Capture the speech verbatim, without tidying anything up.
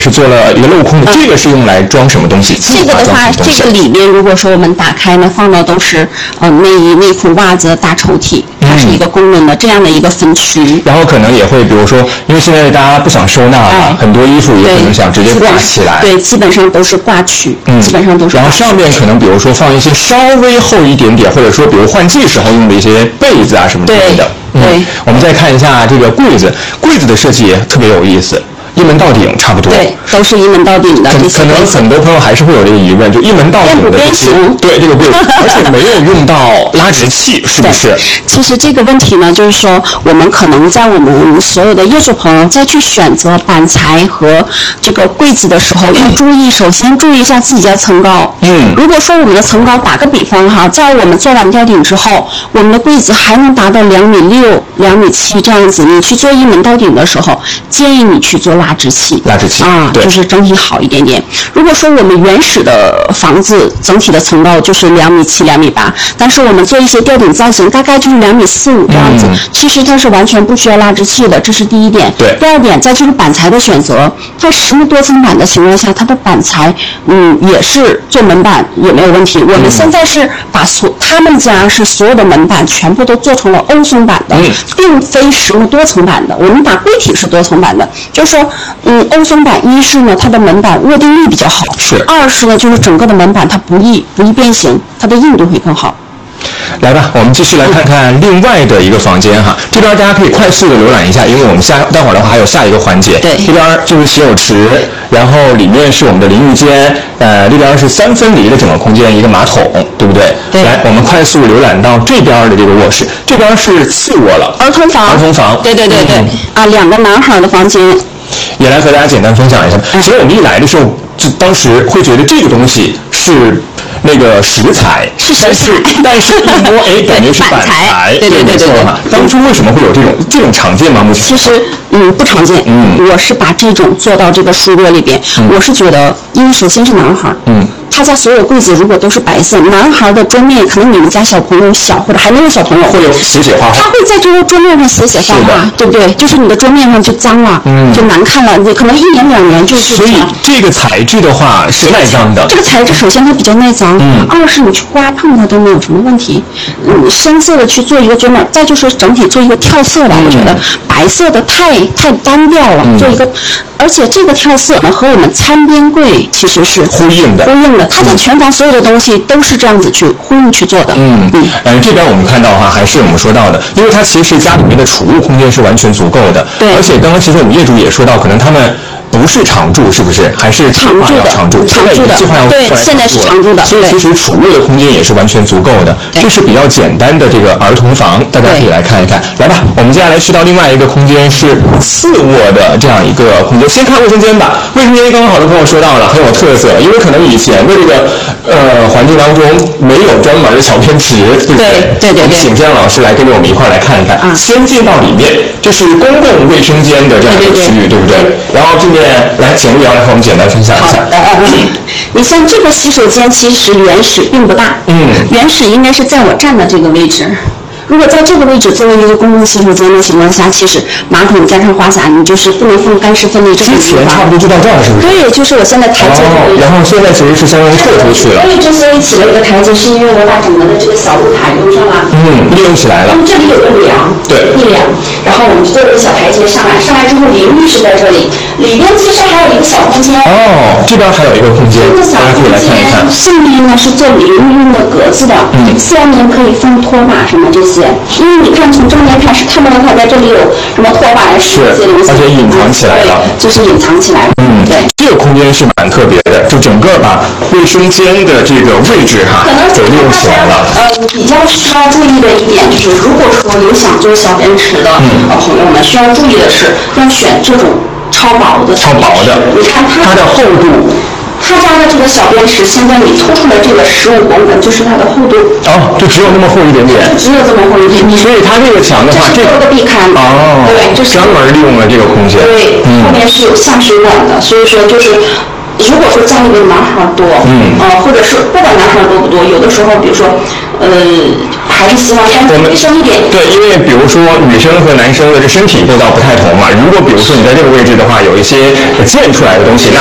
是做了一个镂空的，嗯、这个是用来装什么东西？ 这个的话，这个里面如果说我们打开呢，放的都是呃内衣、内裤、袜子、大抽屉，它是一个公认的这样的一个分区。 然后可能也会，比如说，因为现在大家不想收纳嘛，哎、很多衣服也可能想直接挂起来。 对，基本上都是挂区，嗯，基本上都是。 然后上面可能比如说放一些稍微厚一点点，或者说比如换季时候用的一些被子啊什么之类的。 对， 嗯、我们再看一下这个柜子，柜子的设计也特别有意思。一门到顶差不多， 对，都是一门到顶的。 可能很多朋友还是会有这个疑问，就一门到顶的这些，对这个柜子，而且没有用到拉直器，是不是？ 其实这个问题呢，就是说我们可能在我们所有的业主朋友再去选择板材和这个柜子的时候，要注意，首先注意一下自己家层高。嗯，如果说我们的层高，打个比方哈，在我们做完吊顶之后，我们的柜子还能达到两米六、两米七这样子，你去做一门到顶的时候，建议你去做拉直器， 拉直器啊，就是整体好一点点。如果说我们原始的房子整体的层高就是两米七、两米八，但是我们做一些吊顶造型，大概就是两米四五这样子，嗯、其实它是完全不需要拉直器的，这是第一点。 对。 第二点，再就是板材的选择，在实木多层板的情况下，它的板材，嗯，也是做门板也没有问题。我们现在是把所他们家是所有的门板全部都做成了欧松板的，嗯、并非实木多层板的。我们把柜体是多层板的，就是说。嗯，欧松板一是呢，它的门板握定力比较好； 是二是呢，就是整个的门板它不易不易变形，它的硬度会更好。 来吧，我们继续来看看另外的一个房间哈。这边大家可以快速的浏览一下，因为我们下待会儿的话还有下一个环节。 对， 这边就是洗手池，然后里面是我们的淋浴间，呃，这边是三分离的整个空间，一个马桶，对不对？ 对。 来，我们快速浏览到这边的这个卧室，这边是次卧了， 儿童房。 儿童房。 对对对对。嗯、啊，两个男孩的房间。 也来和大家简单分享一下。其实我们一来的时候，就当时会觉得这个东西是那个石材， 是石材， 但是一摸，哎，感觉是板材。 对对对对对。 当初为什么会有这种这种常见吗？目前其实嗯不常见。嗯，我是把这种做到这个书桌里边，嗯、我是觉得，因为首先是男孩，嗯。他家所有柜子如果都是白色，男孩的桌面可能你们家小朋友小或者还没有小朋友会有写写画画， 他会在这个桌面上写写画画，对不对？就是你的桌面上就脏了，嗯，就难看了，你可能一年两年就就所以这个材质的话是耐脏的。 这个材质首先它比较耐脏，嗯，二是你去刮碰它都没有什么问题。嗯，深色的去做一个桌面，再就是整体做一个跳色吧，嗯、我觉得白色的太太单调了，嗯、做一个，而且这个跳色呢和我们餐边柜其实是呼应的， 呼应的。它在全房所有的东西都是这样子去呼应去做的。 嗯嗯，呃，这边我们看到的话，还是我们说到的，因为它其实家里面的储物空间是完全足够的。 对。 而且刚刚其实我们业主也说到，可能他们不是常住，是不是？还是常住的？ 常住， 常住的。 计划要对，现在是常住的。 所以其实储物的空间也是完全足够的。这是比较简单的这个儿童房，大家可以来看一看。来吧，我们接下来去到另外一个空间，是次卧的这样一个空间。先看卫生间吧。卫生间刚刚好多朋友说到了，很有特色，因为可能以前的这个呃环境当中没有专门的小便池，对不对？ 对对对。 请姜老师来跟着我们一块儿来看一看。啊。先进到里面，这是公共卫生间的这样一个区域，对不对？然后这边来，请陆瑶来和我们简单分享一下。 好的，嗯，你像这个洗手间其实原始并不大，嗯，原始应该是在我站的这个位置。如果在这个位置作为一个公共洗手间的情况下，其实马桶加上花洒，你就是不能分干湿分离这个之前差不多就到这儿，是不是？ 对，就是我现在台阶。 哦，然后现在其实是相当于退出去了。 所以之所以起了一个台阶，是因为我把整个的这个小露台用上了， 嗯，利用起来了。 这里有个梁， 对， 一梁，然后我们做了一个小台阶上来，上来之后淋浴是在这里，里边其实还有一个小空间。 哦，这边还有一个空间，大家可以来看一看。 上面呢是做淋浴用的格子的，嗯，下面可以放拖把什么这些，因为你看。从正面看是看不到它在这里有什么拖把呀， 是，而且隐藏起来了， 就是隐藏起来了。 嗯，对，这个空间是蛮特别的，就整个把卫生间的这个位置哈，给利用起来了。 呃，比较需要注意的一点就是，如果说有想做小便池的呃朋友们，需要注意的是要选这种超薄的。 超薄的， 你看它的厚度。 他家的这个小便池，现在你凸出来这个十五公分，就是它的厚度。 哦，就只有那么厚一点点。 就只有这么厚一点点。 所以它这个墙的话， 这是做个壁龛。 哦。 对，这是专门利用了这个空间。 对，嗯、后面是有下水管的，所以说就是如果说家里的男孩多，嗯，呃，或者是不管男孩多不多，有的时候，比如说，呃，还是希望干净卫生一点。 对，因为比如说女生和男生的这身体构造不太同嘛，如果比如说你在这个位置的话，有一些溅出来的东西，那